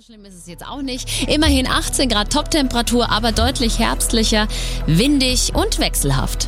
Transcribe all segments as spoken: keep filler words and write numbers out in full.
schlimm ist es jetzt auch nicht. Immerhin achtzehn Grad Toptemperatur, aber deutlich herbstlicher, windig und wechselhaft.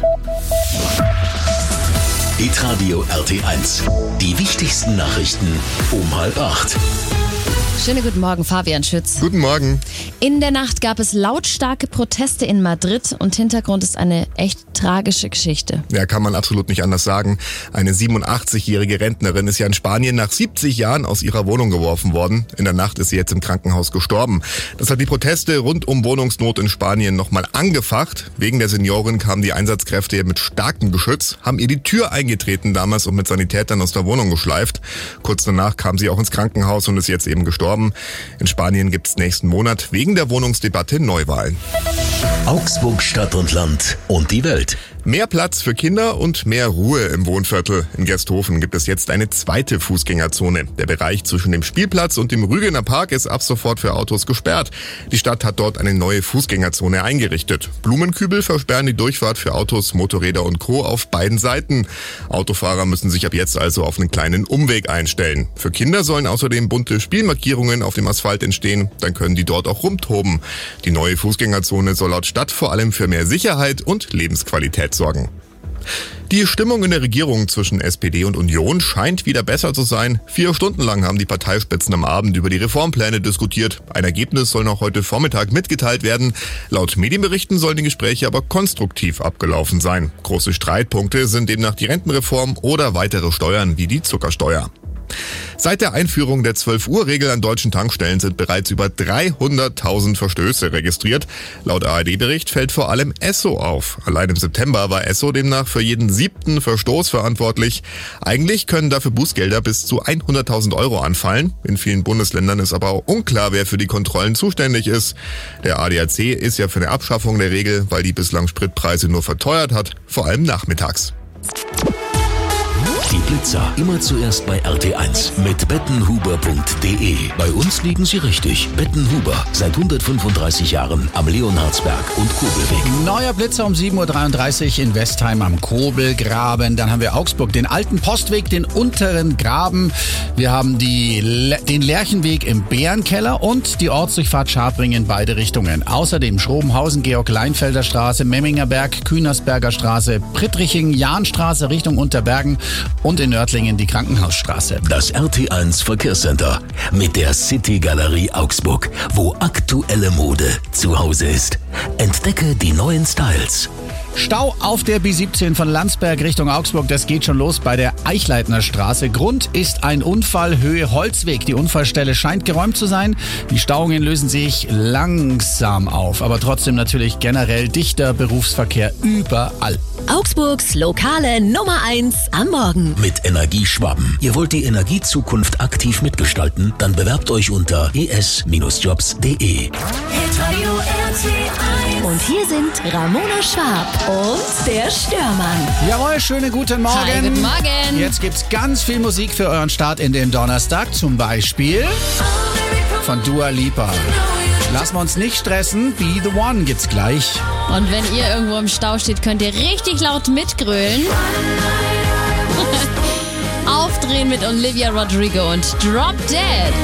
Hitradio R T eins. Die wichtigsten Nachrichten um halb acht. Schönen guten Morgen, Fabian Schütz. Guten Morgen. In der Nacht gab es lautstarke Proteste in Madrid und Hintergrund ist eine echt tragische Geschichte. Ja, kann man absolut nicht anders sagen. Eine siebenundachtzigjährige Rentnerin ist ja in Spanien nach siebzig Jahren aus ihrer Wohnung geworfen worden. In der Nacht ist sie jetzt im Krankenhaus gestorben. Das hat die Proteste rund um Wohnungsnot in Spanien nochmal angefacht. Wegen der Seniorin kamen die Einsatzkräfte mit starkem Geschütz, haben ihr die Tür eingetreten damals und mit Sanitätern aus der Wohnung geschleift. Kurz danach kam sie auch ins Krankenhaus und ist jetzt eben gestorben. In Spanien gibt es nächsten Monat wegen der Wohnungsdebatte Neuwahlen. Augsburg, Stadt und Land und die Welt. Mehr Platz für Kinder und mehr Ruhe im Wohnviertel. In Gersthofen gibt es jetzt eine zweite Fußgängerzone. Der Bereich zwischen dem Spielplatz und dem Rügener Park ist ab sofort für Autos gesperrt. Die Stadt hat dort eine neue Fußgängerzone eingerichtet. Blumenkübel versperren die Durchfahrt für Autos, Motorräder und Co. auf beiden Seiten. Autofahrer müssen sich ab jetzt also auf einen kleinen Umweg einstellen. Für Kinder sollen außerdem bunte Spielmarkierungen auf dem Asphalt entstehen. Dann können die dort auch rumtoben. Die neue Fußgängerzone soll laut Stadt vor allem für mehr Sicherheit und Lebensqualität sorgen. Die Stimmung in der Regierung zwischen S P D und Union scheint wieder besser zu sein. Vier Stunden lang haben die Parteispitzen am Abend über die Reformpläne diskutiert. Ein Ergebnis soll noch heute Vormittag mitgeteilt werden. Laut Medienberichten sollen die Gespräche aber konstruktiv abgelaufen sein. Große Streitpunkte sind demnach die Rentenreform oder weitere Steuern wie die Zuckersteuer. Seit der Einführung der zwölf Uhr Regel an deutschen Tankstellen sind bereits über dreihunderttausend Verstöße registriert. Laut A R D-Bericht fällt vor allem Esso auf. Allein im September war Esso demnach für jeden siebten Verstoß verantwortlich. Eigentlich können dafür Bußgelder bis zu hunderttausend Euro anfallen. In vielen Bundesländern ist aber auch unklar, wer für die Kontrollen zuständig ist. Der A D A C ist ja für eine Abschaffung der Regel, weil die bislang Spritpreise nur verteuert hat, vor allem nachmittags. Die Blitzer immer zuerst bei R T eins mit bettenhuber punkt de. Bei uns liegen sie richtig. Bettenhuber, seit hundertfünfunddreißig Jahren am Leonhardsberg und Kobelweg. Neuer Blitzer um sieben Uhr dreiunddreißig in Westheim am Kobelgraben. Dann haben wir Augsburg, den alten Postweg, den unteren Graben. Wir haben die, den Lerchenweg im Bärenkeller und die Ortsdurchfahrt Scharpringen in beide Richtungen. Außerdem Schrobenhausen, Georg-Leinfelder Straße, Memminger Berg, Kühnersberger Straße, Prittриching, Jahnstraße Richtung Unterbergen und in Nördlingen die Krankenhausstraße. Das R T eins Verkehrscenter mit der City Galerie Augsburg, wo aktuelle Mode zu Hause ist. Entdecke die neuen Styles. Stau auf der B siebzehn von Landsberg Richtung Augsburg. Das geht schon los bei der Eichleitner Straße. Grund ist ein Unfall, Höhe Holzweg. Die Unfallstelle scheint geräumt zu sein. Die Stauungen lösen sich langsam auf, aber trotzdem natürlich generell dichter Berufsverkehr überall. Augsburgs lokale Nummer eins am Morgen. Mit Energieschwaben. Ihr wollt die Energiezukunft aktiv mitgestalten? Dann bewerbt euch unter e s Bindestrich jobs punkt de. Und hier sind Ramona Schwab und der Störmann. Jawohl, schönen guten Morgen. Hi, guten Morgen. Jetzt gibt's ganz viel Musik für euren Start in den Donnerstag. Zum Beispiel von Dua Lipa. Lassen wir uns nicht stressen. Be the One gibt's gleich. Und wenn ihr irgendwo im Stau steht, könnt ihr richtig laut mitgrölen. Aufdrehen mit Olivia Rodrigo und Drop Dead.